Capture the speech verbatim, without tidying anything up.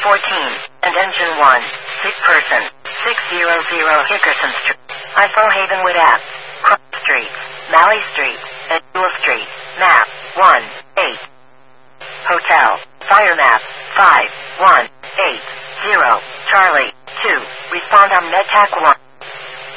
fourteen, and engine one, sick person, six hundred Hickerson Street, Ifo Havenwood Ave, Cross Street, Malley Street, and Jewel Street, map, one, eight. Hotel, fire map, five, one, eight, zero, Charlie, two, respond on MedTac one.